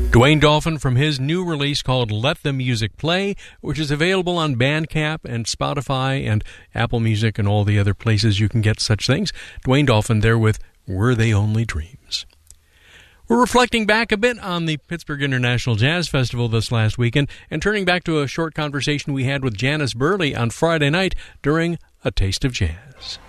Dwayne Dolphin from his new release called Let the Music Play, which is available on Bandcamp and Spotify and Apple Music and all the other places you can get such things. Dwayne Dolphin there with Were They Only Dreams. We're reflecting back a bit on the Pittsburgh International Jazz Festival this last weekend and turning back to a short conversation we had with Janice Burley on Friday night during A Taste of Jazz.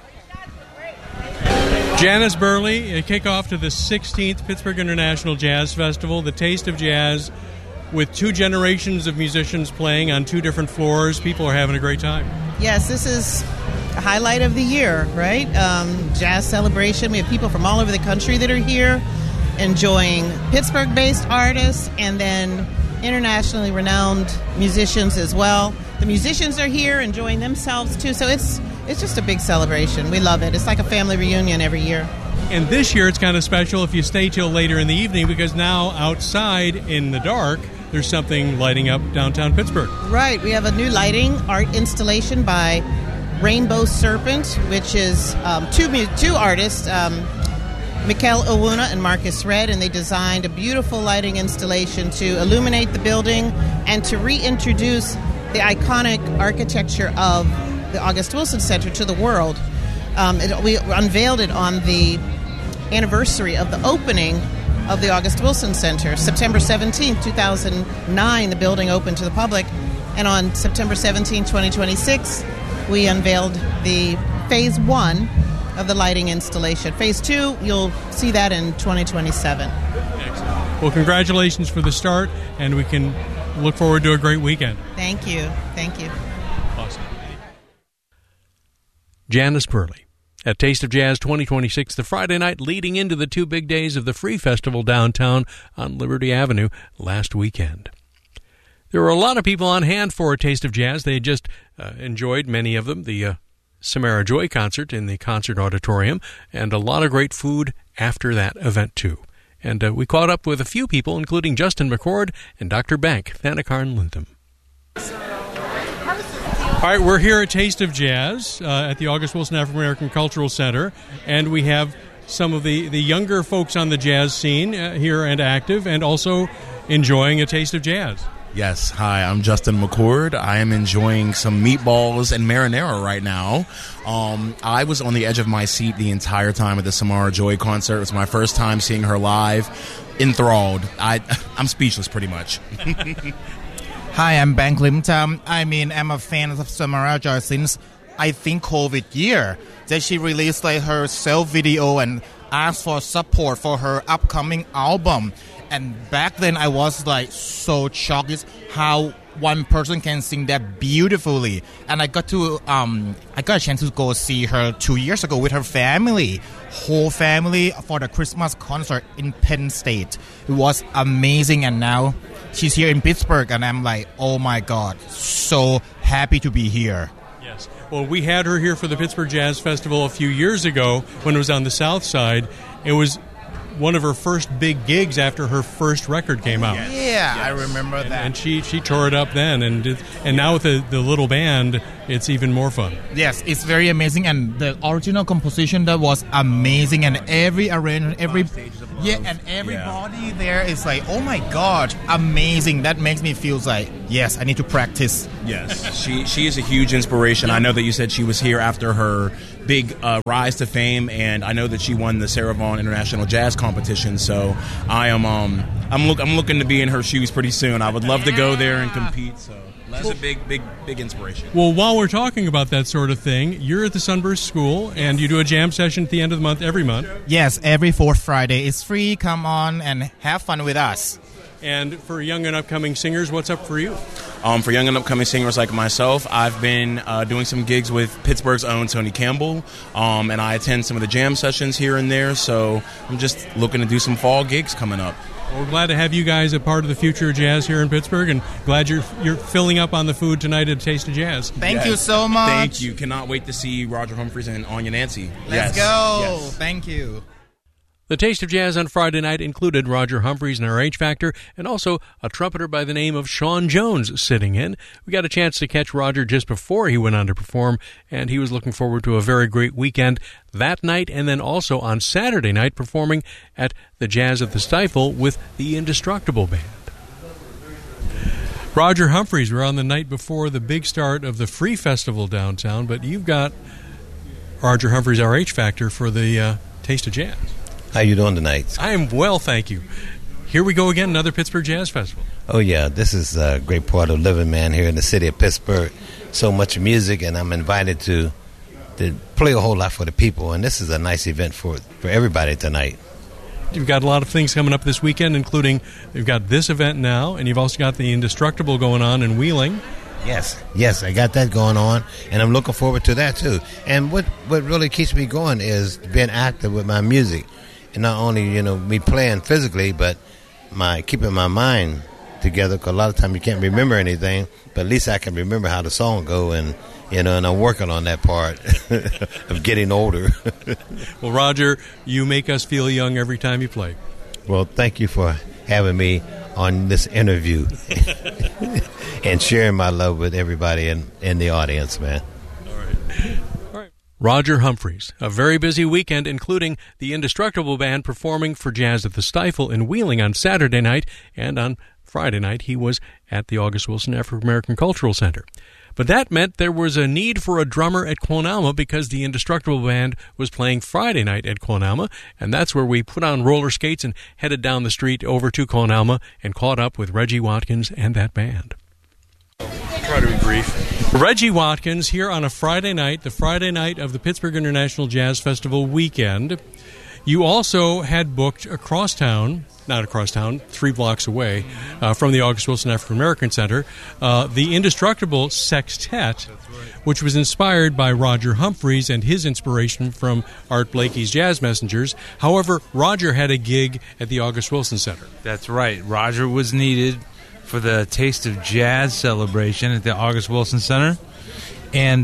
Janice Burley, a kickoff to the 16th Pittsburgh International Jazz Festival, the Taste of Jazz, with two generations of musicians playing on two different floors. People are having a great time. Yes, this is a highlight of the year, right? Jazz celebration. We have people from all over the country that are here enjoying Pittsburgh-based artists and then internationally renowned musicians as well. The musicians are here enjoying themselves too, so it's just a big celebration. We love it. It's like a family reunion every year. And this year it's kind of special if you stay till later in the evening because now outside in the dark there's something lighting up downtown Pittsburgh. Right. We have a new lighting art installation by Rainbow Serpent, which is two artists, Mikel Owuna and Marcus Red, and they designed a beautiful lighting installation to illuminate the building and to reintroduce the iconic architecture of the August Wilson Center to the world. We unveiled it on the anniversary of the opening of the August Wilson Center. September 17, 2009, the building opened to the public, and on September 17, 2026, we unveiled the Phase 1 of the lighting installation. Phase 2, you'll see that in 2027. Excellent. Well, congratulations for the start, and we can look forward to a great weekend. Thank you. Thank you. Awesome. Janice Burley at Taste of Jazz 2026, the Friday night leading into the two big days of the Free Festival downtown on Liberty Avenue last weekend. There were a lot of people on hand for a Taste of Jazz. They just enjoyed, many of them, the Samara Joy concert in the concert auditorium, and a lot of great food after that event, too. And we caught up with a few people, including Justin McCord and Dr. Bank, Thanakarn Lintham. All right, we're here at Taste of Jazz at the August Wilson African American Cultural Center, and we have some of the younger folks on the jazz scene here and active, and also enjoying a taste of jazz. Yes, hi, I'm Justin McCord. I am enjoying some meatballs and marinara right now. I was on the edge of my seat the entire time at the Samara Joy concert. It was my first time seeing her live. Enthralled. I'm speechless pretty much. Hi, I'm Bank Lim Tam. I'm a fan of Samara Joy since, I think, COVID year. That she released her self-video and asked for support for her upcoming album. And back then, I was so shocked is how one person can sing that beautifully. And I got a chance to go see her 2 years ago with her family, whole family, for the Christmas concert in Penn State. It was amazing, and now she's here in Pittsburgh, and I'm like, oh my God, so happy to be here. Yes. Well, we had her here for the Pittsburgh Jazz Festival a few years ago when it was on the South Side. It was one of her first big gigs after her first record came out. Yeah, I remember that. And she tore it up then, and now with the little band, it's even more fun. Yes, it's very amazing, and the original composition that was amazing, and every arrangement, everybody there is like, oh my God, amazing. That makes me feel like, yes, I need to practice. Yes, she is a huge inspiration. I know that you said she was here after her big rise to fame, and I know that she won the Sarah Vaughan International Jazz Competition. So I'm looking to be in her shoes pretty soon. I would love to go there and compete. So that's a big inspiration. Well, while we're talking about that sort of thing, you're at the Sunburst School, and you do a jam session at the end of the month every month. Yes, every fourth Friday. It's free. Come on and have fun with us. And for young and upcoming singers, what's up for you? For young and upcoming singers like myself, I've been doing some gigs with Pittsburgh's own Tony Campbell, and I attend some of the jam sessions here and there, so I'm just looking to do some fall gigs coming up. Well, we're glad to have you guys a part of the future of jazz here in Pittsburgh, and glad you're filling up on the food tonight at Taste of Jazz. Thank you so much. Thank you. Cannot wait to see Roger Humphreys and Anya Nancy. Let's go. Yes. Thank you. The Taste of Jazz on Friday night included Roger Humphries and our H Factor, and also a trumpeter by the name of Sean Jones sitting in. We got a chance to catch Roger just before he went on to perform, and he was looking forward to a very great weekend that night, and then also on Saturday night performing at the Jazz at the Stifle with the Indestructible Band. Roger Humphries, we're on the night before the big start of the Free Festival downtown, but you've got Roger Humphries, our H Factor, for the Taste of Jazz. How you doing tonight? I am well, thank you. Here we go again, another Pittsburgh Jazz Festival. Oh, yeah, this is a great part of living, man, here in the city of Pittsburgh. So much music, and I'm invited to play a whole lot for the people, and this is a nice event for everybody tonight. You've got a lot of things coming up this weekend, including you've got this event now, and you've also got the Indestructible going on in Wheeling. Yes, I got that going on, and I'm looking forward to that, too. And what really keeps me going is being active with my music. And not only, me playing physically, but keeping my mind together, because a lot of times you can't remember anything, but at least I can remember how the song go, and I'm working on that part of getting older. Well, Roger, you make us feel young every time you play. Well, thank you for having me on this interview and sharing my love with everybody in the audience, man. All right. Roger Humphries, a very busy weekend, including the Indestructible Band performing for Jazz at the Stifle in Wheeling on Saturday night, and on Friday night he was at the August Wilson African American Cultural Center. But that meant there was a need for a drummer at Clonalma because the Indestructible Band was playing Friday night at Clonalma, and that's where we put on roller skates and headed down the street over to Clonalma and caught up with Reggie Watkins and that band. Try to be brief. Reggie Watkins here on a Friday night, the Friday night of the Pittsburgh International Jazz Festival weekend. You also had booked across town, 3 blocks away from the August Wilson African American Center, the Indestructible Sextet, which was inspired by Roger Humphries and his inspiration from Art Blakey's Jazz Messengers. However, Roger had a gig at the August Wilson Center. That's right. Roger was needed for the Taste of Jazz celebration at the August Wilson Center. And,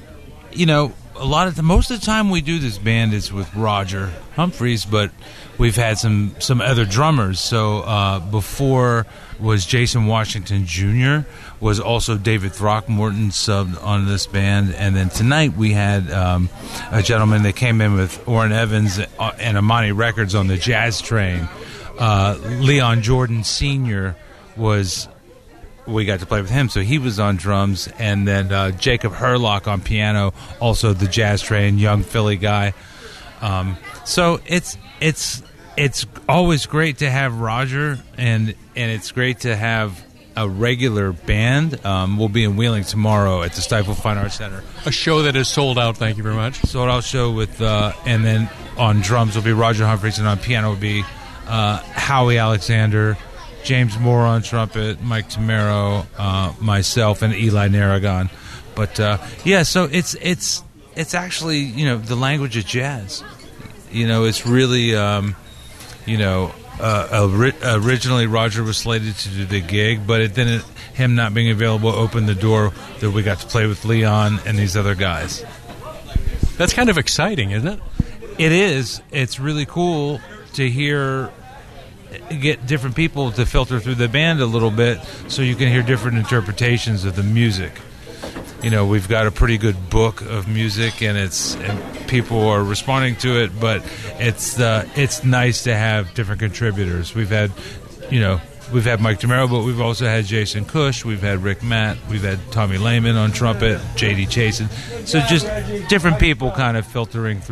most of the time we do this band is with Roger Humphries, but we've had some other drummers. So before was Jason Washington Jr., was also David Throckmorton subbed on this band. And then tonight we had a gentleman that came in with Orrin Evans and Amani Records on the Jazz Train. Leon Jordan Sr. we got to play with him, so he was on drums, and then Jacob Herlock on piano, also the Jazz Train, young Philly guy. So it's always great to have Roger, and it's great to have a regular band. We'll be in Wheeling tomorrow at the Stifle Fine Arts Center. A show that is sold out, thank you very much. Sold out show with, and then on drums will be Roger Humphries, and on piano will be Howie Alexander, James Moore on trumpet, Mike Tamero, myself, and Eli Narragon. But so it's actually the language of jazz. It's really originally Roger was slated to do the gig, but him not being available opened the door that we got to play with Leon and these other guys. That's kind of exciting, isn't it? It is. It's really cool to get different people to filter through the band a little bit so you can hear different interpretations of the music. We've got a pretty good book of music, and people are responding to it, but it's nice to have different contributors. We've had Mike Tamero, but we've also had Jason Cush, we've had Rick Matt, we've had Tommy Lehman on trumpet, J.D. Chasen. So just different people kind of filtering through